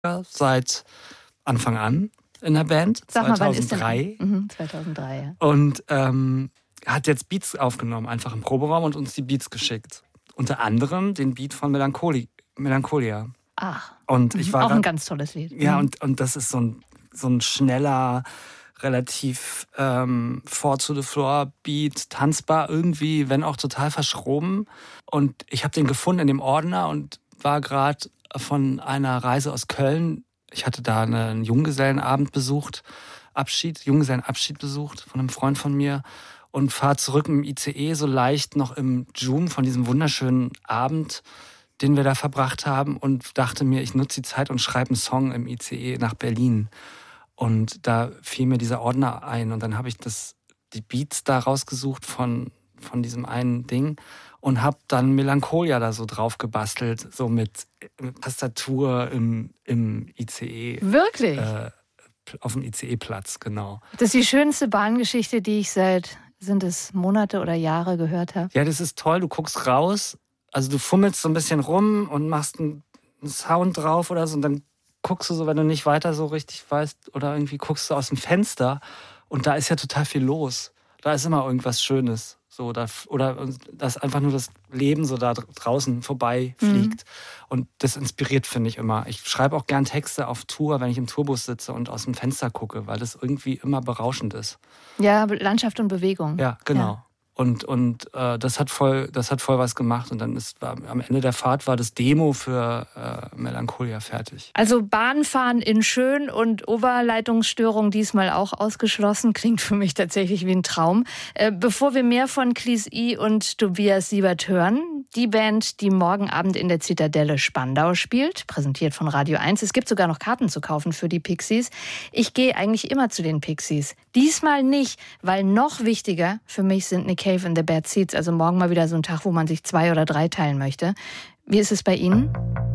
seit Anfang an in der Band. Sag mal, 2003. Wann ist denn? 2003, ja. Und hat jetzt Beats aufgenommen, einfach im Proberaum und uns die Beats geschickt. Unter anderem den Beat von Melancholia. Ach, und ich war auch ein ganz tolles Lied. Ja, und das ist so ein schneller, relativ fort to the floor Beat, tanzbar irgendwie, wenn auch total verschroben. Und ich habe den gefunden in dem Ordner und war gerade von einer Reise aus Köln. Ich hatte da einen Junggesellenabend besucht, Junggesellenabschied besucht von einem Freund von mir und fahre zurück im ICE so leicht noch im Joom von diesem wunderschönen Abend, den wir da verbracht haben, und dachte mir, ich nutze die Zeit und schreibe einen Song im ICE nach Berlin. Und da fiel mir dieser Ordner ein und dann habe ich die Beats da rausgesucht von diesem einen Ding und habe dann Melancholia da so drauf gebastelt, so mit Tastatur im ICE. Wirklich? Auf dem ICE-Platz, genau. Das ist die schönste Bahngeschichte, die ich sind es Monate oder Jahre gehört habe. Ja, das ist toll, du guckst raus, also du fummelst so ein bisschen rum und machst einen Sound drauf oder so und dann guckst du so, wenn du nicht weiter so richtig weißt oder irgendwie guckst du aus dem Fenster und da ist ja total viel los. Da ist immer irgendwas Schönes. So, oder dass einfach nur das Leben so da draußen vorbei fliegt. Und das inspiriert, finde ich, immer. Ich schreibe auch gern Texte auf Tour, wenn ich im Tourbus sitze und aus dem Fenster gucke, weil das irgendwie immer berauschend ist. Ja, Landschaft und Bewegung. Ja, genau. Ja. Und das hat voll was gemacht. Und dann am Ende der Fahrt war das Demo für Melancholia fertig. Also Bahnfahren in schön und Oberleitungsstörung diesmal auch ausgeschlossen. Klingt für mich tatsächlich wie ein Traum. Bevor wir mehr von Clis I und Tobias Siebert hören, die Band, die morgen Abend in der Zitadelle Spandau spielt, präsentiert von Radio 1. Es gibt sogar noch Karten zu kaufen für die Pixies. Ich gehe eigentlich immer zu den Pixies. Diesmal nicht, weil noch wichtiger für mich sind Nick Cave and the Bad Seeds. Also morgen mal wieder so ein Tag, wo man sich 2 oder 3 teilen möchte. Wie ist es bei Ihnen?